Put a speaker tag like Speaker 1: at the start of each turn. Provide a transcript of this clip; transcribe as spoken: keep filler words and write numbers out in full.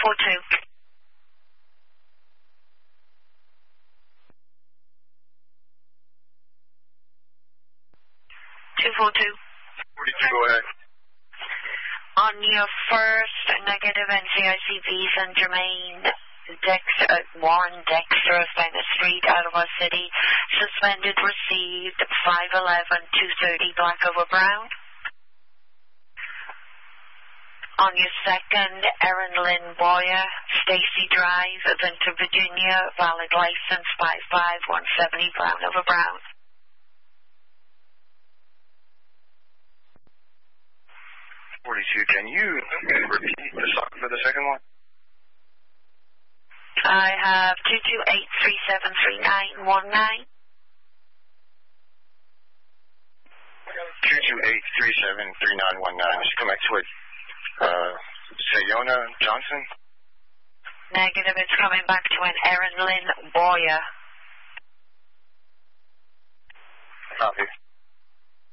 Speaker 1: four two. two four two.
Speaker 2: forty-two, go ahead.
Speaker 1: On your first negative N C I C V, Saint Germain, Dex, uh, Warren Dexter, Bennett Street, Ottawa City, suspended, received five eleven two thirty, black over brown. On your second, Erin Lynn Boyer, Stacy Drive, Vinton, Virginia, valid license five five one seventy, brown over brown.
Speaker 2: forty-two, can you repeat the song for the second one?
Speaker 1: I have two two eight three seven three nine one nine.
Speaker 2: two two eight three seven three nine one nine. Just come back to it. Uh, Sayona Johnson?
Speaker 1: Negative, it's coming back to an Erin Lynn Boyer.